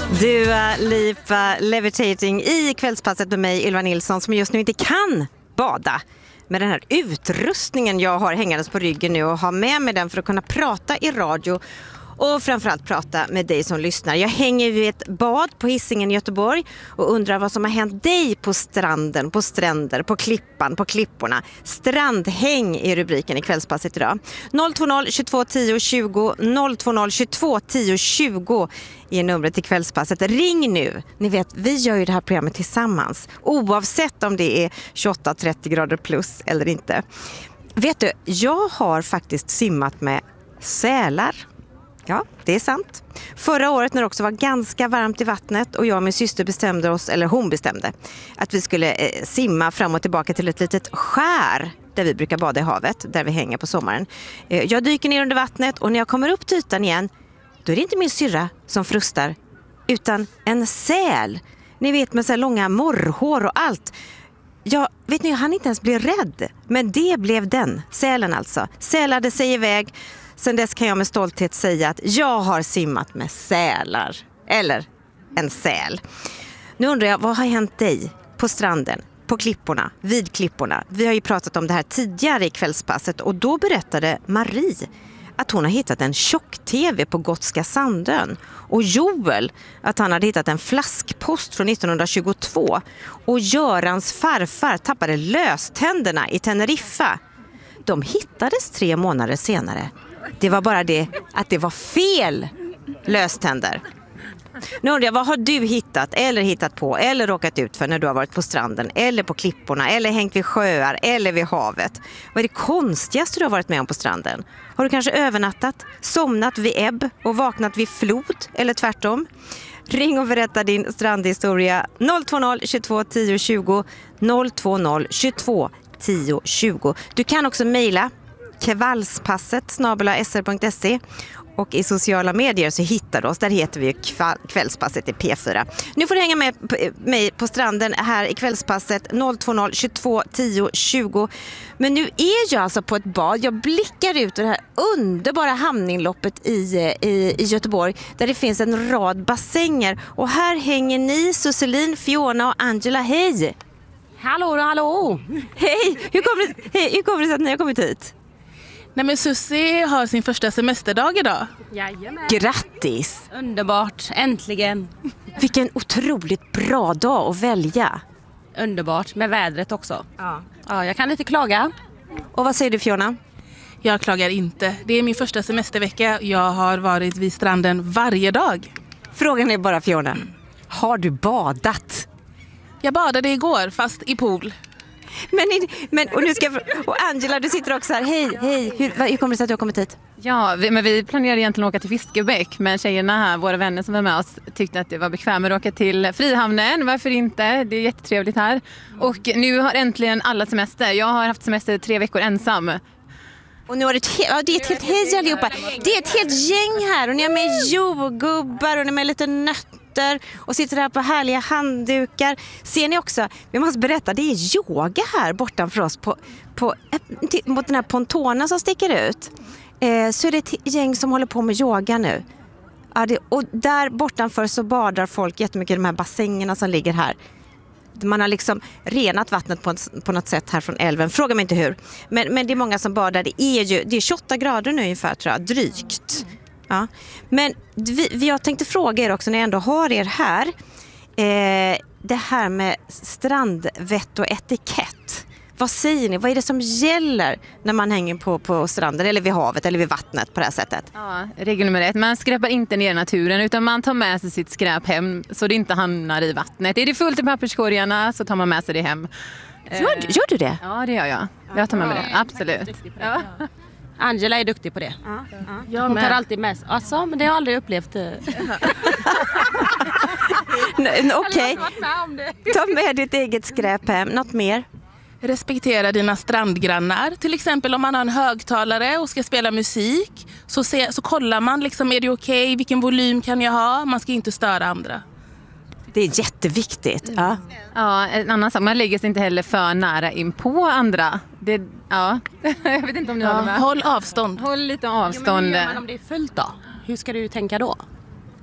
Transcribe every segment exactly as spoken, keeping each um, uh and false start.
Dua Lipa Levitating i kvällspasset med mig, Ylva Nilsson, som just nu inte kan bada. Med den här utrustningen jag har hängandes på ryggen nu och har med mig den för att kunna prata i radio och framförallt prata med dig som lyssnar. Jag hänger vid ett bad på Hisingen i Göteborg och undrar vad som har hänt dig på stranden, på stränder, på klippan, på klipporna. Strandhäng är rubriken i kvällspasset idag. noll två noll tjugotvå tio tjugo, noll två noll tjugotvå tio tjugo är numret till kvällspasset. Ring nu. Ni vet, vi gör ju det här programmet tillsammans. Oavsett om det är tjugoåtta trettio grader plus eller inte. Vet du, jag har faktiskt simmat med sälar. Ja, det är sant. Förra året när det också var ganska varmt i vattnet och jag och min syster bestämde oss, eller hon bestämde, att vi skulle eh, simma fram och tillbaka till ett litet skär där vi brukar bada i havet, där vi hänger på sommaren. Eh, jag dyker ner under vattnet och när jag kommer upp till ytan igen, då är det inte min syrra som frustar, utan en säl. Ni vet, med så här långa morrhår och allt. Jag vet ni, han inte ens blir rädd, men det blev den, sälen alltså. Sälade sig iväg. Sen dess kan jag med stolthet säga att jag har simmat med sälar. Eller en säl. Nu undrar jag, vad har hänt dig på stranden, på klipporna, vid klipporna? Vi har ju pratat om det här tidigare i kvällspasset och då berättade Marie att hon har hittat en tjock-tv på Gotska Sandön. Och Joel att han hade hittat en flaskpost från nittonhundratjugotvå. Och Görans farfar tappade löständerna i Teneriffa. De hittades tre månader senare. Det var bara det att det var fel löständer. Nu undrar jag, vad har du hittat eller hittat på eller råkat ut för när du har varit på stranden eller på klipporna eller hängt vid sjöar eller vid havet? Vad är det konstigaste du har varit med om på stranden? Har du kanske övernattat, somnat vid ebb och vaknat vid flod eller tvärtom? Ring och berätta din strandhistoria noll två noll tjugotvå tio tjugo, noll två noll tjugotvå tio tjugo. Du kan också mejla kvällspasset snabel-a s r punkt se och i sociala medier så hittar du oss. Där heter vi kvällspasset i P fyra. Nu får du hänga med mig på stranden här i kvällspasset noll två noll tjugotvå tio tjugo. Men nu är jag alltså på ett bad. Jag blickar ut ur det här underbara hamninloppet i, i, i Göteborg där det finns en rad bassänger. Och här hänger ni, Suselin, Fiona och Angela. Hej! Hallå då, hallå! Hej! Hur kommer det, hej, hur kommer det sig att ni har kommit hit? Nej, men Susie har sin första semesterdag idag. Jajamän. Grattis! Underbart, äntligen. Vilken otroligt bra dag att välja. Underbart, med vädret också. Ja. Ja, jag kan inte klaga. Och vad säger du, Fiona? Jag klagar inte. Det är min första semestervecka. Jag har varit vid stranden varje dag. Frågan är bara, Fiona, har du badat? Jag badade igår, fast i pool. Men, men och, nu ska jag, och Angela, du sitter också här. Hej, hej. Hur, hur kommer det sig att du har kommit hit? Ja, vi, men vi planerade egentligen att åka till Fiskebäck, men tjejerna här, våra vänner som var med oss, tyckte att det var bekvämare att åka till Frihamnen. Varför inte? Det är jättetrevligt här. Och nu har äntligen alla semester. Jag har haft semester tre veckor ensam. Och nu har det, ett, ja, det är ett helt hej allihopa. Det är ett helt gäng här och ni har med jordgubbar och ni har med lite nötter och sitter här på härliga handdukar. Ser ni också, vi måste berätta, det är yoga här bortanför oss på, på, mot den här pontonen som sticker ut. Eh, så är det ett gäng som håller på med yoga nu. Ja, det, och där bortanför så badar folk jättemycket i de här bassängerna som ligger här. Man har liksom renat vattnet på, på något sätt här från älven. Fråga mig inte hur. Men, men det är många som badar. Det är ju det är tjugoåtta grader nu ungefär, tror jag. Drygt. Ja. Men vi, vi, jag tänkte fråga er också när jag ändå har er här. Eh, det här med strandvett och etikett. Vad säger ni? Vad är det som gäller när man hänger på, på stranden eller vid havet eller vid vattnet på det här sättet? Ja, regel nummer ett. Man skräpar inte ner naturen utan man tar med sig sitt skräp hem så det inte hamnar i vattnet. Är det fullt i papperskorgarna så tar man med sig det hem. Gör, gör du det? Ja, det gör jag. Jag tar med mig det, absolut. Ja. Angela är duktig på det. Ja, ja. Hon tar alltid med sig. Alltså, men det har jag aldrig upplevt. Okej, okay. Ta med ditt eget skräp hem. Något mer? Respektera dina strandgrannar. Till exempel om man har en högtalare och ska spela musik så, se, så kollar man liksom, är det okej? Okay? Vilken volym kan jag ha? Man ska inte störa andra. Det är jätteviktigt. Ja. Ja, en annan sak. Man lägger sig inte heller för nära in på andra. Det, ja. Jag vet inte om ni ja, håller med. Håll avstånd. Håll lite avstånd. Ja, men hur gör man om det är fullt då? Hur ska du tänka då?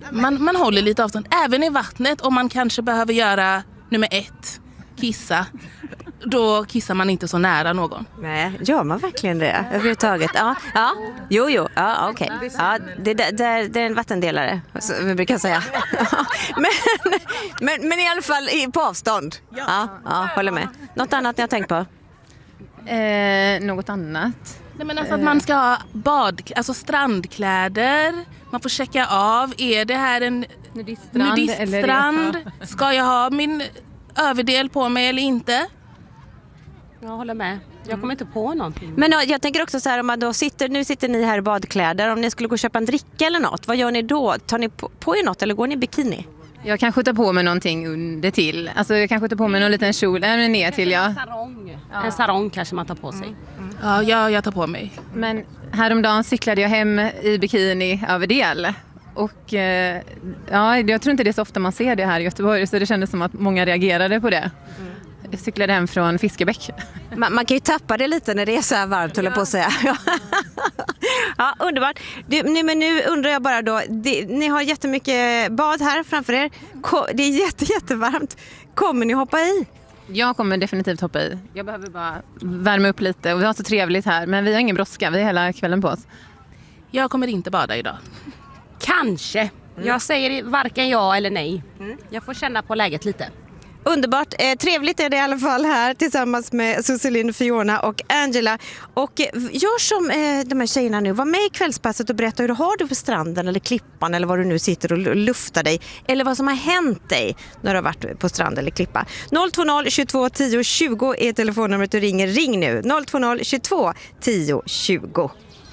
Man, man håller lite avstånd, även i vattnet, om man kanske behöver göra nummer ett, kissa. Då kissar man inte så nära någon. Nej, gör man verkligen det överhuvudtaget? Ja, ja. Jo, jo, ja, okej. Okay. Ja, det, det, det, det är en vattendelare, så vi brukar säga. men, men, men i alla fall på avstånd. Ja, ja, håller med. Något annat ni har tänkt på? Eh, något annat? Nej, men alltså att man ska ha bad, alltså strandkläder. Man får checka av, är det här en nudiststrand? nudiststrand? Ska jag ha min överdel på mig eller inte? Jag håller med. Jag kommer inte på någonting. Men jag tänker också så här, om man då sitter, nu sitter ni här i badkläder, om ni skulle gå och köpa en dricka eller något, vad gör ni då? Tar ni på, på er något eller går ni i bikini? Jag kanske tar på mig någonting under till. Alltså jag kanske tar på mig någon liten kjol eller ner till, ja. En sarong. Ja. En sarong kanske man tar på sig. Mm. Ja, jag, jag tar på mig. Men häromdagen cyklade jag hem i bikini överdel. Och eh, ja, jag tror inte det är så ofta man ser det här i Göteborg, så det kändes som att många reagerade på det. Mm. Jag cyklade hem från Fiskebäck. Man, man kan ju tappa det lite när det är så här varmt, håller på att säga. Ja, underbart. Du, nu, men nu undrar jag bara då, det, ni har jättemycket bad här framför er. Ko, det är jätte, jättevarmt. Kommer ni hoppa i? Jag kommer definitivt hoppa i. Jag behöver bara värma upp lite och vi har så trevligt här. Men vi har ingen brådska, vi har hela kvällen på oss. Jag kommer inte bada idag. Kanske. Mm. Jag säger varken ja eller nej. Mm. Jag får känna på läget lite. Underbart. Eh, trevligt är det i alla fall här tillsammans med Suselin, Fiona och Angela. Och eh, gör som eh, de här tjejerna nu. Var med i kvällspasset och berätta hur du har det på stranden eller klippan eller var du nu sitter och luftar dig. Eller vad som har hänt dig när du har varit på strand eller klippa. noll två noll tjugotvå tio tjugo är telefonnumret du ringer. Ring nu. noll två noll tjugotvå tio tjugo.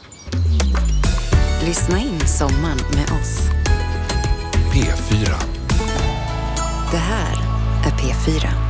Lyssna in sommaren med oss. P fyra. Det här är P fyra.